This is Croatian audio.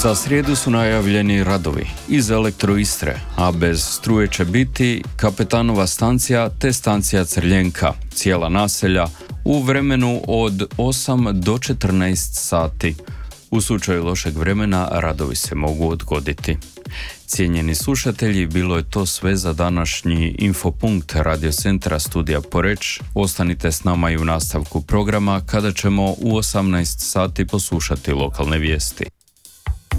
Za srijedu su najavljeni radovi iz Elektroistre, a bez struje će biti Kapetanova stancija te stancija Crljenka, cijela naselja, u vremenu od 8 do 14 sati. U slučaju lošeg vremena radovi se mogu odgoditi. Cijenjeni slušatelji, bilo je to sve za današnji Infopunkt radiocentra Studija Poreč. Ostanite s nama i u nastavku programa kada ćemo u 18 sati poslušati lokalne vijesti.